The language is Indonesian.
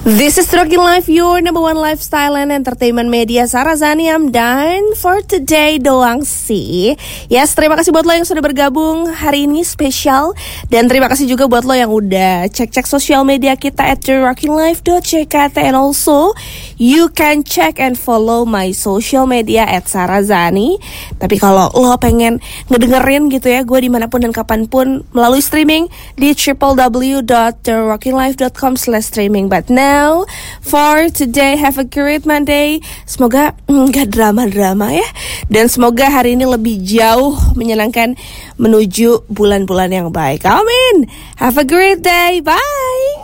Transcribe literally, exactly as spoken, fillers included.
This is Rocking Life, your number one lifestyle and entertainment media. Sarah Zani, I'm done for today doang sih. Yes, terima kasih buat lo yang sudah bergabung hari ini spesial. Dan terima kasih juga buat lo yang udah cek-cek sosial media kita at the rocking life dot c k t. And also, you can check and follow my social media at Sarah Zani. Tapi kalau lo pengen ngedengerin gitu ya, gue dimanapun dan kapanpun melalui streaming di w w w dot the rocking life dot com slash streaming. But now, for today, have a great Monday. Semoga nggak drama-drama ya. Dan semoga hari ini lebih jauh menyenangkan menuju bulan-bulan yang baik. Amin. Have a great day. Bye.